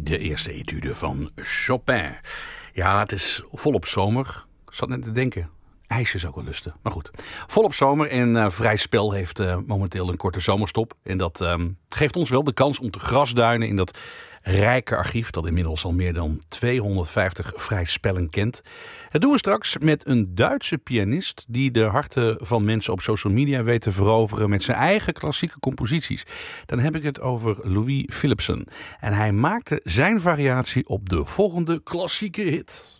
De eerste etude van Chopin. Ja, het is volop zomer. Ik zat net te denken. IJs is ook wel lusten. Maar goed, volop zomer en Vrij Spel heeft momenteel een korte zomerstop. En dat geeft ons wel de kans om te grasduinen in dat rijke archief dat inmiddels al meer dan 250 vrij spellen kent. Dat doen we straks met een Duitse pianist die de harten van mensen op social media weet te veroveren met zijn eigen klassieke composities. Dan heb ik het over Louis Philipson. En hij maakte zijn variatie op de volgende klassieke hit.